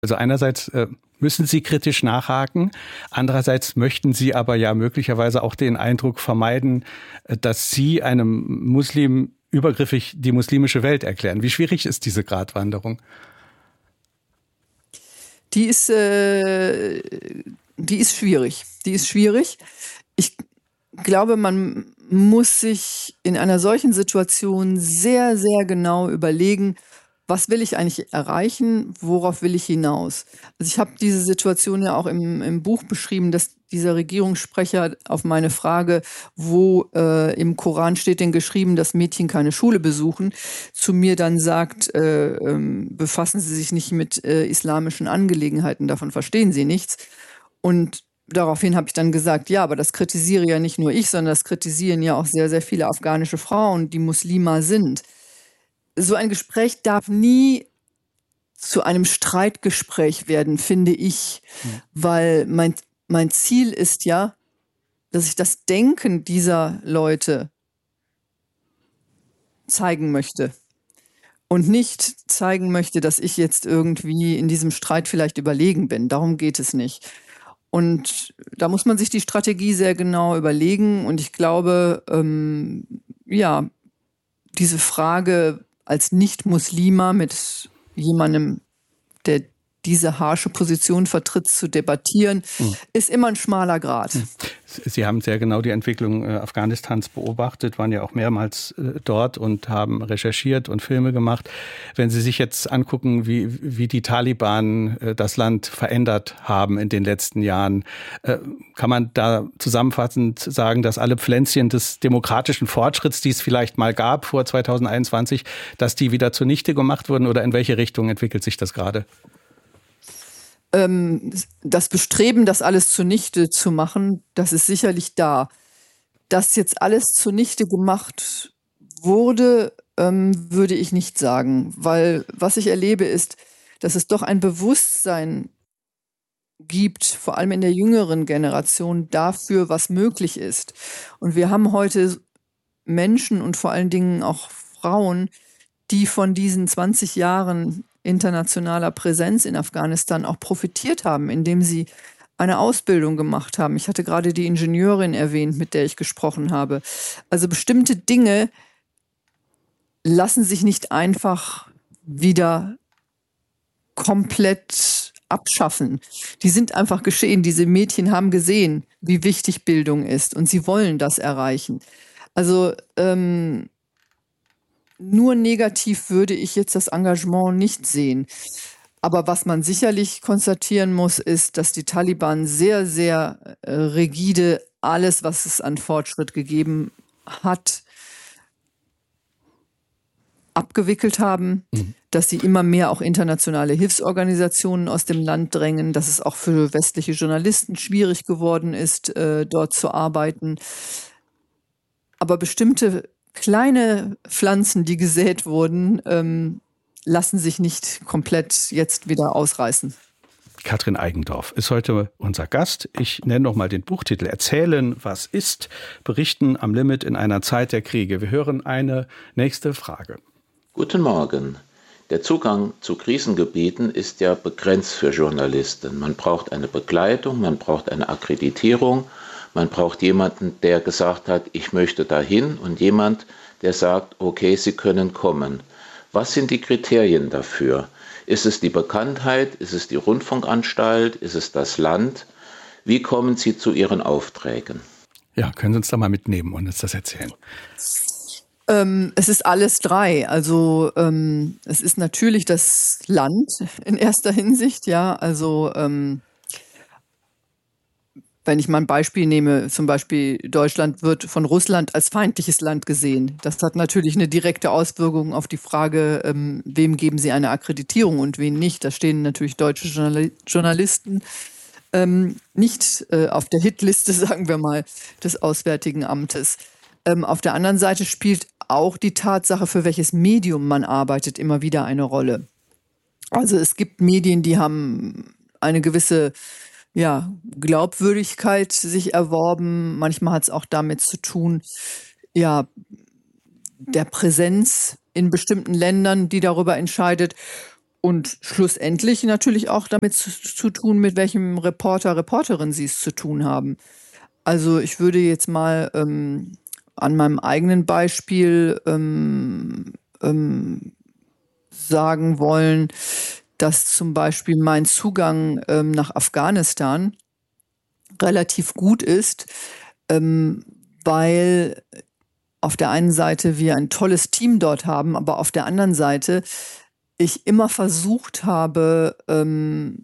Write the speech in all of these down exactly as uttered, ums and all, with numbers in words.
Also einerseits äh, müssen Sie kritisch nachhaken, andererseits möchten Sie aber ja möglicherweise auch den Eindruck vermeiden, dass Sie einem Muslim übergriffig die muslimische Welt erklären. Wie schwierig ist diese Gratwanderung? Die ist, äh, die ist schwierig. Die ist schwierig. Ich glaube, man muss sich in einer solchen Situation sehr, sehr genau überlegen, was will ich eigentlich erreichen, worauf will ich hinaus? Also ich habe diese Situation ja auch im, im Buch beschrieben, dass dieser Regierungssprecher auf meine Frage, wo äh, im Koran steht denn geschrieben, dass Mädchen keine Schule besuchen, zu mir dann sagt, äh, äh, befassen Sie sich nicht mit äh, islamischen Angelegenheiten, davon verstehen Sie nichts. Und daraufhin habe ich dann gesagt, ja, aber das kritisiere ja nicht nur ich, sondern das kritisieren ja auch sehr, sehr viele afghanische Frauen, die Muslima sind. So ein Gespräch darf nie zu einem Streitgespräch werden, finde ich, mhm. weil mein, mein Ziel ist ja, dass ich das Denken dieser Leute zeigen möchte und nicht zeigen möchte, dass ich jetzt irgendwie in diesem Streit vielleicht überlegen bin. Darum geht es nicht. Und da muss man sich die Strategie sehr genau überlegen. Und ich glaube, ähm, ja, diese Frage als Nicht-Muslima mit jemandem, der diese harsche Position vertritt, zu debattieren, mhm. ist immer ein schmaler Grat. Sie haben sehr genau die Entwicklung äh, Afghanistans beobachtet, waren ja auch mehrmals äh, dort und haben recherchiert und Filme gemacht. Wenn Sie sich jetzt angucken, wie, wie die Taliban äh, das Land verändert haben in den letzten Jahren, äh, kann man da zusammenfassend sagen, dass alle Pflänzchen des demokratischen Fortschritts, die es vielleicht mal gab vor zweitausendeinundzwanzig, dass die wieder zunichte gemacht wurden, oder in welche Richtung entwickelt sich das gerade? Das Bestreben, das alles zunichte zu machen, das ist sicherlich da. Dass jetzt alles zunichte gemacht wurde, ähm, würde ich nicht sagen. Weil was ich erlebe ist, dass es doch ein Bewusstsein gibt, vor allem in der jüngeren Generation, dafür, was möglich ist. Und wir haben heute Menschen und vor allen Dingen auch Frauen, die von diesen zwanzig Jahren internationaler Präsenz in Afghanistan auch profitiert haben, indem sie eine Ausbildung gemacht haben. Ich hatte gerade die Ingenieurin erwähnt, mit der ich gesprochen habe. Also bestimmte Dinge lassen sich nicht einfach wieder komplett abschaffen. Die sind einfach geschehen. Diese Mädchen haben gesehen, wie wichtig Bildung ist, und sie wollen das erreichen. Also ähm, nur negativ würde ich jetzt das Engagement nicht sehen. Aber was man sicherlich konstatieren muss, ist, dass die Taliban sehr, sehr äh, rigide alles, was es an Fortschritt gegeben hat, abgewickelt haben, mhm. dass sie immer mehr auch internationale Hilfsorganisationen aus dem Land drängen, dass es auch für westliche Journalisten schwierig geworden ist, äh, dort zu arbeiten. Aber bestimmte kleine Pflanzen, die gesät wurden, ähm, lassen sich nicht komplett jetzt wieder ausreißen. Katrin Eigendorf ist heute unser Gast. Ich nenne noch mal den Buchtitel: Erzählen, was ist, berichten am Limit in einer Zeit der Kriege. Wir hören eine nächste Frage. Guten Morgen. Der Zugang zu Krisengebieten ist ja begrenzt für Journalisten. Man braucht eine Begleitung, man braucht eine Akkreditierung. Man braucht jemanden, der gesagt hat, ich möchte dahin, und jemand, der sagt, okay, Sie können kommen. Was sind die Kriterien dafür? Ist es die Bekanntheit? Ist es die Rundfunkanstalt? Ist es das Land? Wie kommen Sie zu Ihren Aufträgen? Ja, können Sie uns da mal mitnehmen und uns das erzählen? Ähm, es ist alles drei. Also ähm, es ist natürlich das Land in erster Hinsicht, ja, also ähm, wenn ich mal ein Beispiel nehme, zum Beispiel Deutschland wird von Russland als feindliches Land gesehen. Das hat natürlich eine direkte Auswirkung auf die Frage, ähm, wem geben Sie eine Akkreditierung und wen nicht. Da stehen natürlich deutsche Journal- Journalisten ähm, nicht äh, auf der Hitliste, sagen wir mal, des Auswärtigen Amtes. Ähm, auf der anderen Seite spielt auch die Tatsache, für welches Medium man arbeitet, immer wieder eine Rolle. Also es gibt Medien, die haben eine gewisse ja, Glaubwürdigkeit sich erworben. Manchmal hat es auch damit zu tun, ja, der Präsenz in bestimmten Ländern, die darüber entscheidet. Und schlussendlich natürlich auch damit zu, zu tun, mit welchem Reporter, Reporterin sie es zu tun haben. Also ich würde jetzt mal ähm, an meinem eigenen Beispiel ähm, ähm, sagen wollen, dass zum Beispiel mein Zugang ähm, nach Afghanistan relativ gut ist, ähm, weil auf der einen Seite wir ein tolles Team dort haben, aber auf der anderen Seite ich immer versucht habe, ähm,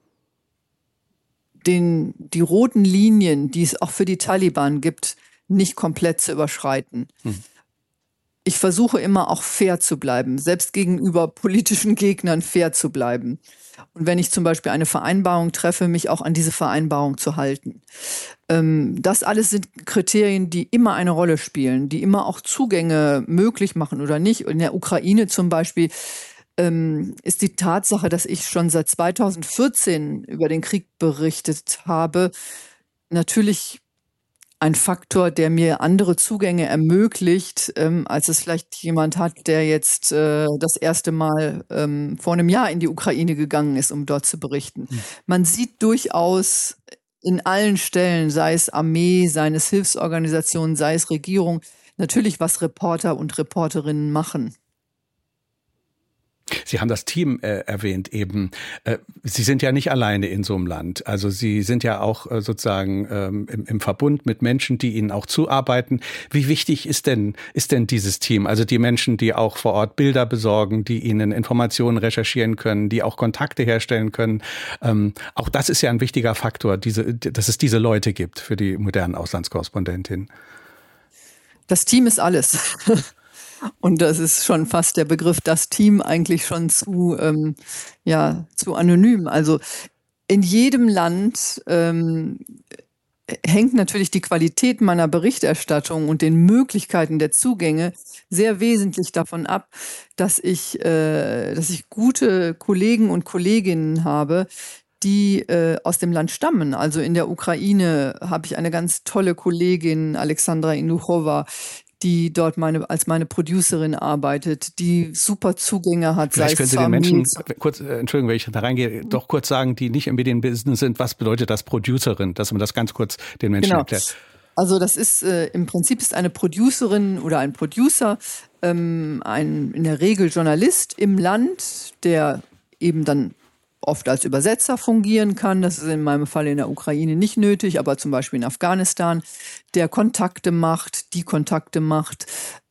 den, die roten Linien, die es auch für die Taliban gibt, nicht komplett zu überschreiten. Hm. Ich versuche immer auch fair zu bleiben, selbst gegenüber politischen Gegnern fair zu bleiben. Und wenn ich zum Beispiel eine Vereinbarung treffe, mich auch an diese Vereinbarung zu halten. Ähm, das alles sind Kriterien, die immer eine Rolle spielen, die immer auch Zugänge möglich machen oder nicht. In der Ukraine zum Beispiel ähm, ist die Tatsache, dass ich schon seit zweitausendvierzehn über den Krieg berichtet habe, natürlich ein Faktor, der mir andere Zugänge ermöglicht, ähm, als es vielleicht jemand hat, der jetzt äh, das erste Mal ähm, vor einem Jahr in die Ukraine gegangen ist, um dort zu berichten. Mhm. Man sieht durchaus in allen Stellen, sei es Armee, sei es Hilfsorganisationen, sei es Regierung, natürlich, was Reporter und Reporterinnen machen. Sie haben das Team äh, erwähnt eben. Äh, Sie sind ja nicht alleine in so einem Land. Also Sie sind ja auch äh, sozusagen ähm, im, im Verbund mit Menschen, die Ihnen auch zuarbeiten. Wie wichtig ist denn, ist denn dieses Team? Also die Menschen, die auch vor Ort Bilder besorgen, die Ihnen Informationen recherchieren können, die auch Kontakte herstellen können. Ähm, auch das ist ja ein wichtiger Faktor, diese, dass es diese Leute gibt für die modernen Auslandskorrespondentinnen. Das Team ist alles. Und das ist schon fast der Begriff, das Team eigentlich schon zu, ähm, ja, zu anonym. Also in jedem Land ähm, hängt natürlich die Qualität meiner Berichterstattung und den Möglichkeiten der Zugänge sehr wesentlich davon ab, dass ich, äh, dass ich gute Kollegen und Kolleginnen habe, die äh, aus dem Land stammen. Also in der Ukraine habe ich eine ganz tolle Kollegin, Alexandra Inuchowa, die dort meine, als meine Producerin arbeitet, die super Zugänge hat. Vielleicht können Sie den Menschen, kurz, Entschuldigung, wenn ich da reingehe, doch kurz sagen, die nicht im Medienbusiness sind, was bedeutet das Producerin, dass man das ganz kurz den Menschen genau. erklärt. Also das ist, äh, im Prinzip ist eine Producerin oder ein Producer ähm, ein in der Regel Journalist im Land, der eben dann oft als Übersetzer fungieren kann. Das ist in meinem Fall in der Ukraine nicht nötig, aber zum Beispiel in Afghanistan, der Kontakte macht, die Kontakte macht,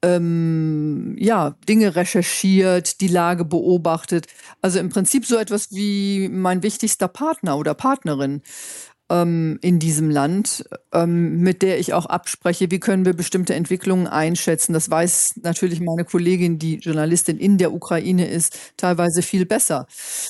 ähm, ja, Dinge recherchiert, die Lage beobachtet. Also im Prinzip so etwas wie mein wichtigster Partner oder Partnerin ähm, in diesem Land, ähm, mit der ich auch abspreche, wie können wir bestimmte Entwicklungen einschätzen. Das weiß natürlich meine Kollegin, die Journalistin in der Ukraine ist, teilweise viel besser.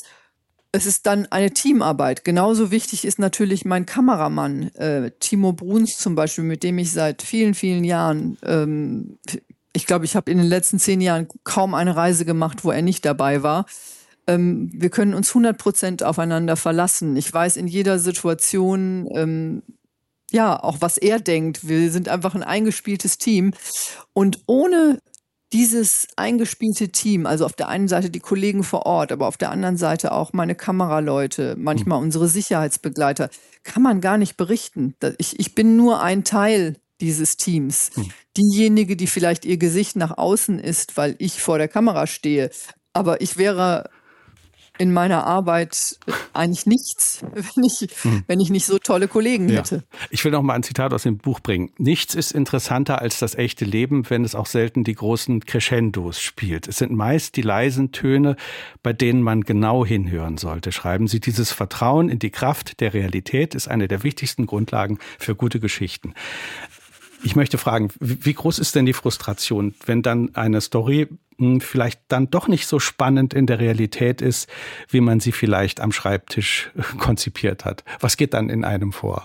Es ist dann eine Teamarbeit. Genauso wichtig ist natürlich mein Kameramann, äh, Timo Bruns zum Beispiel, mit dem ich seit vielen, vielen Jahren, ähm, ich glaube, ich habe in den letzten zehn Jahren kaum eine Reise gemacht, wo er nicht dabei war. Ähm, wir können uns hundert Prozent aufeinander verlassen. Ich weiß in jeder Situation, ähm, ja, auch was er denkt. Wir sind einfach ein eingespieltes Team. Und ohne dieses eingespielte Team, also auf der einen Seite die Kollegen vor Ort, aber auf der anderen Seite auch meine Kameraleute, manchmal mhm. unsere Sicherheitsbegleiter, kann man gar nicht berichten. Ich, ich bin nur ein Teil dieses Teams. Mhm. Diejenige, die vielleicht ihr Gesicht nach außen ist, weil ich vor der Kamera stehe. Aber ich wäre in meiner Arbeit eigentlich nichts, wenn ich, hm. wenn ich nicht so tolle Kollegen hätte. Ja. Ich will noch mal ein Zitat aus dem Buch bringen. Nichts ist interessanter als das echte Leben, wenn es auch selten die großen Crescendos spielt. Es sind meist die leisen Töne, bei denen man genau hinhören sollte, schreiben Sie. Dieses Vertrauen in die Kraft der Realität ist eine der wichtigsten Grundlagen für gute Geschichten. Ich möchte fragen, wie groß ist denn die Frustration, wenn dann eine Story vielleicht dann doch nicht so spannend in der Realität ist, wie man sie vielleicht am Schreibtisch konzipiert hat? Was geht dann in einem vor?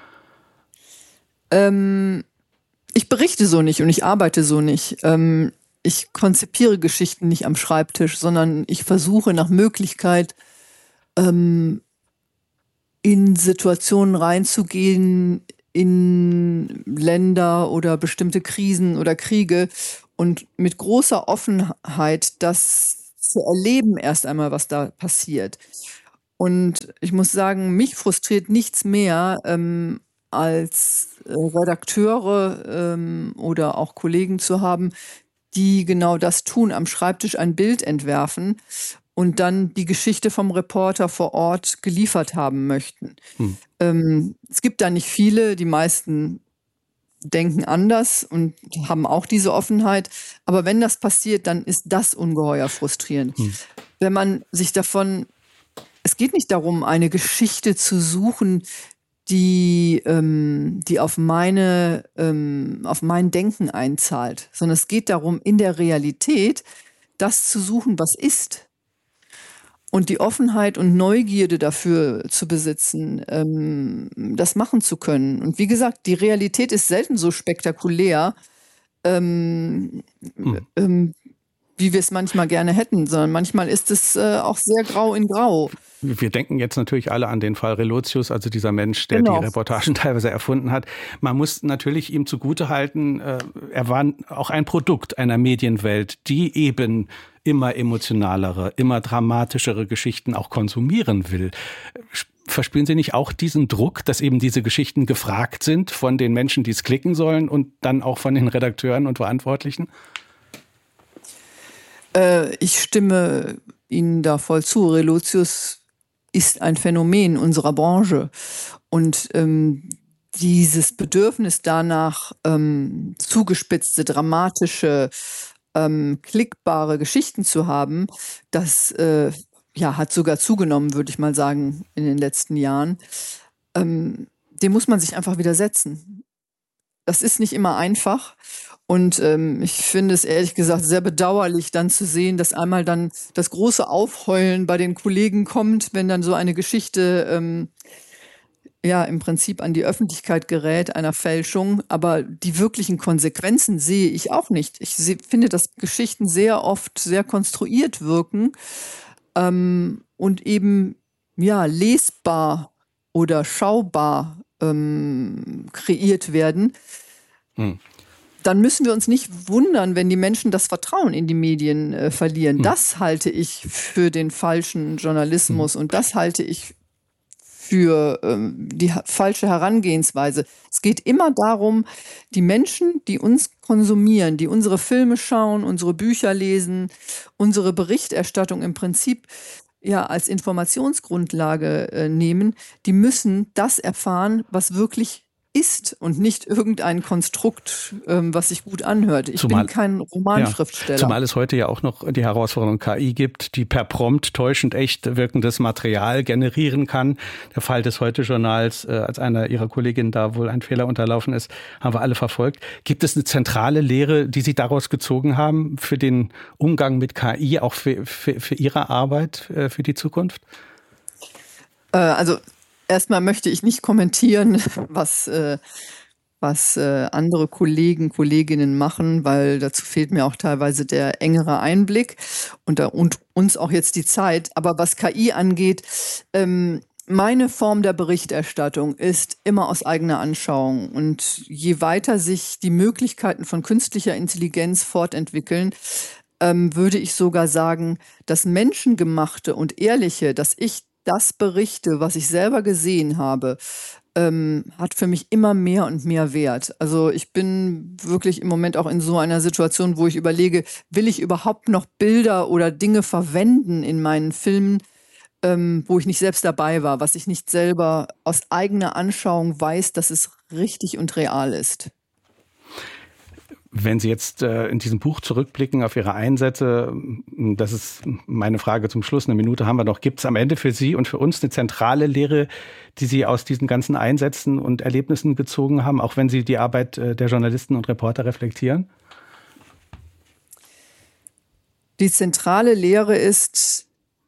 Ähm, ich berichte so nicht und ich arbeite so nicht. Ähm, ich konzipiere Geschichten nicht am Schreibtisch, sondern ich versuche nach Möglichkeit ähm, in Situationen reinzugehen, in Länder oder bestimmte Krisen oder Kriege und mit großer Offenheit das zu erleben erst einmal, was da passiert. Und ich muss sagen, mich frustriert nichts mehr, ähm, als äh, Redakteure ähm, oder auch Kollegen zu haben, die genau das tun, am Schreibtisch ein Bild entwerfen und dann die Geschichte vom Reporter vor Ort geliefert haben möchten. Hm. Ähm, es gibt da nicht viele, die meisten denken anders und haben auch diese Offenheit. Aber wenn das passiert, dann ist das ungeheuer frustrierend. Hm. Wenn man sich davon, es geht nicht darum, eine Geschichte zu suchen, die, ähm, die auf meine, ähm, auf mein Denken einzahlt, sondern es geht darum, in der Realität das zu suchen, was ist. Und die Offenheit und Neugierde dafür zu besitzen, ähm, das machen zu können. Und wie gesagt, die Realität ist selten so spektakulär, ähm, hm. ähm, wie wir es manchmal gerne hätten, sondern manchmal ist es äh, auch sehr grau in grau. Wir denken jetzt natürlich alle an den Fall Relotius, also dieser Mensch, der genau. die Reportagen teilweise erfunden hat. Man muss natürlich ihm zugutehalten, äh, er war auch ein Produkt einer Medienwelt, die eben immer emotionalere, immer dramatischere Geschichten auch konsumieren will. Verspüren Sie nicht auch diesen Druck, dass eben diese Geschichten gefragt sind von den Menschen, die es klicken sollen und dann auch von den Redakteuren und Verantwortlichen? Äh, ich stimme Ihnen da voll zu. Relotius ist ein Phänomen unserer Branche. Und ähm, dieses Bedürfnis danach, ähm, zugespitzte, dramatische, ähm, klickbare Geschichten zu haben, das äh, ja, hat sogar zugenommen, würde ich mal sagen, in den letzten Jahren. Ähm, dem muss man sich einfach widersetzen. Das ist nicht immer einfach. Und ähm, ich finde es ehrlich gesagt sehr bedauerlich, dann zu sehen, dass einmal dann das große Aufheulen bei den Kollegen kommt, wenn dann so eine Geschichte ähm, ja im Prinzip an die Öffentlichkeit gerät, einer Fälschung. Aber die wirklichen Konsequenzen sehe ich auch nicht. Ich seh, finde, dass Geschichten sehr oft sehr konstruiert wirken ähm, und eben ja lesbar oder schaubar ähm, kreiert werden. Hm. Dann müssen wir uns nicht wundern, wenn die Menschen das Vertrauen in die Medien äh, verlieren. Hm. Das halte ich für den falschen Journalismus hm. und das halte ich für ähm, die ha- falsche Herangehensweise. Es geht immer darum, die Menschen, die uns konsumieren, die unsere Filme schauen, unsere Bücher lesen, unsere Berichterstattung im Prinzip ja als Informationsgrundlage äh, nehmen, die müssen das erfahren, was wirklich ist und nicht irgendein Konstrukt, ähm, was sich gut anhört. Ich zumal, bin kein Romanschriftsteller. Ja, zumal es heute ja auch noch die Herausforderung K I gibt, die per Prompt täuschend echt wirkendes Material generieren kann. Der Fall des Heute-Journals, äh, als einer Ihrer Kolleginnen da wohl ein Fehler unterlaufen ist, haben wir alle verfolgt. Gibt es eine zentrale Lehre, die Sie daraus gezogen haben für den Umgang mit K I, auch für, für, für Ihre Arbeit, äh, für die Zukunft? Äh, also Erstmal möchte ich nicht kommentieren, was, äh, was äh, andere Kollegen, Kolleginnen machen, weil dazu fehlt mir auch teilweise der engere Einblick und, da, und uns auch jetzt die Zeit. Aber was K I angeht, ähm, meine Form der Berichterstattung ist immer aus eigener Anschauung. Und je weiter sich die Möglichkeiten von künstlicher Intelligenz fortentwickeln, ähm, würde ich sogar sagen, das Menschengemachte und Ehrliche, dass ich das berichte, was ich selber gesehen habe, ähm, hat für mich immer mehr und mehr Wert. Also ich bin wirklich im Moment auch in so einer Situation, wo ich überlege, will ich überhaupt noch Bilder oder Dinge verwenden in meinen Filmen, ähm, wo ich nicht selbst dabei war, was ich nicht selber aus eigener Anschauung weiß, dass es richtig und real ist. Wenn Sie jetzt äh, in diesem Buch zurückblicken auf Ihre Einsätze, das ist meine Frage zum Schluss, eine Minute haben wir noch, gibt es am Ende für Sie und für uns eine zentrale Lehre, die Sie aus diesen ganzen Einsätzen und Erlebnissen gezogen haben, auch wenn Sie die Arbeit äh, der Journalisten und Reporter reflektieren? Die zentrale Lehre ist,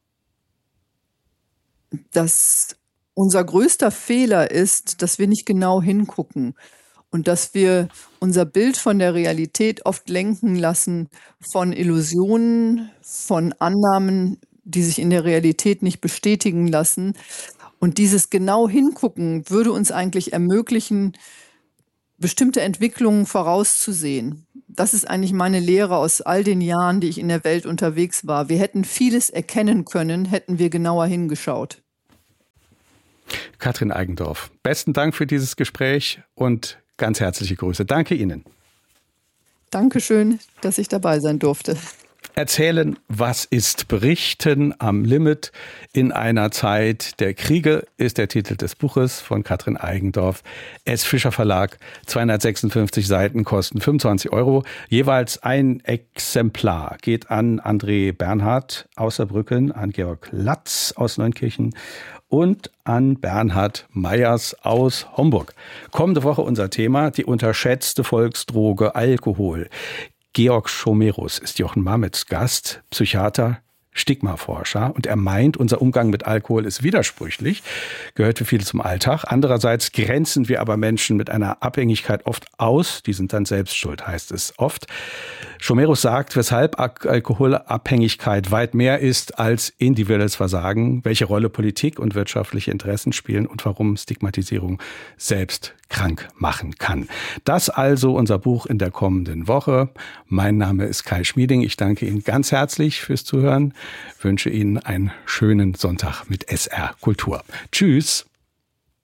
dass unser größter Fehler ist, dass wir nicht genau hingucken. Und dass wir unser Bild von der Realität oft lenken lassen von Illusionen, von Annahmen, die sich in der Realität nicht bestätigen lassen. Und dieses genau Hingucken würde uns eigentlich ermöglichen, bestimmte Entwicklungen vorauszusehen. Das ist eigentlich meine Lehre aus all den Jahren, die ich in der Welt unterwegs war. Wir hätten vieles erkennen können, hätten wir genauer hingeschaut. Katrin Eigendorf, besten Dank für dieses Gespräch und ganz herzliche Grüße. Danke Ihnen. Dankeschön, dass ich dabei sein durfte. Erzählen, was ist Berichten am Limit in einer Zeit der Kriege, ist der Titel des Buches von Katrin Eigendorf. S. Fischer Verlag, zweihundertsechsundfünfzig Seiten, kosten fünfundzwanzig Euro. Jeweils ein Exemplar geht an André Bernhard aus Saarbrücken, an Georg Latz aus Neunkirchen und an Bernhard Meyers aus Homburg. Kommende Woche unser Thema, die unterschätzte Volksdroge Alkohol. Georg Schomerus ist Jochen Mamets Gast, Psychiater, Stigmaforscher, und er meint, unser Umgang mit Alkohol ist widersprüchlich, gehört für viele zum Alltag. Andererseits grenzen wir aber Menschen mit einer Abhängigkeit oft aus, die sind dann selbst schuld, heißt es oft. Schomerus sagt, weshalb Alkoholabhängigkeit weit mehr ist als individuelles Versagen, welche Rolle Politik und wirtschaftliche Interessen spielen und warum Stigmatisierung selbst krank machen kann. Das also unser Buch in der kommenden Woche. Mein Name ist Kai Schmieding. Ich danke Ihnen ganz herzlich fürs Zuhören. Wünsche Ihnen einen schönen Sonntag mit S R Kultur. Tschüss.